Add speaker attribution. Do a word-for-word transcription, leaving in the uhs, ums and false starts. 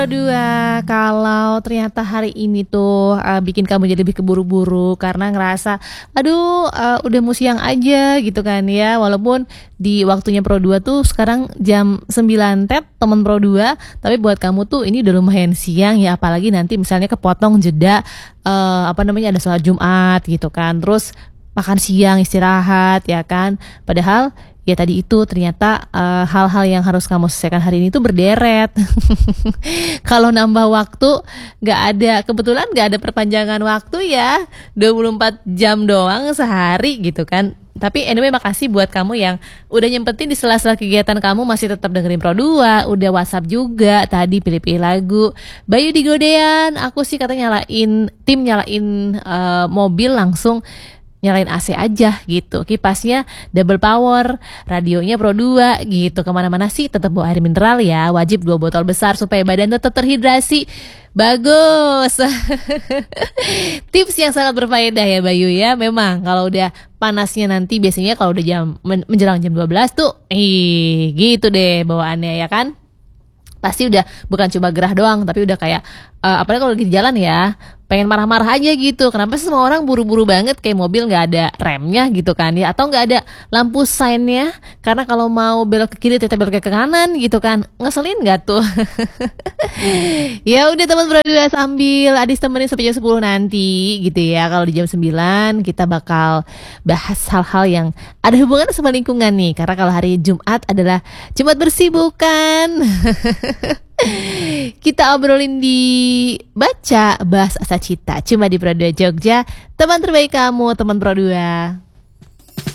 Speaker 1: Dua, kalau ternyata hari ini tuh, eee, bikin kamu jadi lebih keburu-buru karena ngerasa, "Aduh, eee, udah mau siang aja," gitu kan ya. Walaupun di waktunya Pro dua tuh sekarang jam sembilan tet temen Pro dua, tapi buat kamu tuh ini udah lumayan siang ya, apalagi nanti misalnya kepotong jeda, eee, apa namanya, ada sholat Jumat gitu kan, terus makan siang, istirahat ya kan. Padahal ya tadi itu ternyata, eee, hal-hal yang harus kamu selesaikan hari ini tuh berderet. Kalau nambah waktu nggak ada, kebetulan nggak ada perpanjangan waktu ya, dua puluh empat jam doang sehari gitu kan. Tapi anyway makasih buat kamu yang udah nyempetin di sela-sela kegiatan kamu masih tetap dengerin Pro dua, udah WhatsApp juga, tadi pilih-pilih lagu. Bayu di Godean, aku sih katanya nyalain, tim nyalain, eee, mobil langsung nyalain A C aja gitu, kipasnya double power, radionya Pro dua gitu, kemana-mana sih tetap bawa air mineral ya, wajib dua botol besar supaya badan tetap terhidrasi. Bagus. Tips yang sangat berfaedah ya Bayu ya. Memang kalau udah panasnya nanti biasanya kalau udah jam men menjelang jam dua belas tuh, ih gitu deh bawaannya ya kan. Pasti udah bukan cuma gerah doang, tapi udah kayak, eee, apalagi kalau lagi di jalan ya, pengen marah-marah aja gitu. Kenapa sih semua orang buru-buru banget kayak mobil nggak ada remnya gitu kan ya, atau nggak ada lampu sein-nya, karena kalau mau belok ke kiri ternyata belok ke kanan gitu kan. Ngeselin nggak tuh? Ya udah teman Pro dua, sambil Adis temenin sampai jam sepuluh nanti gitu ya. Kalau di jam sembilan kita bakal bahas hal-hal yang ada hubungan sama lingkungan nih, karena kalau hari Jumat adalah Jumat bersih bukan? Kita obrolin di Baca Bahas Asa Cita, cuma di Pro dua Jogja, teman terbaik kamu, teman Pro dua.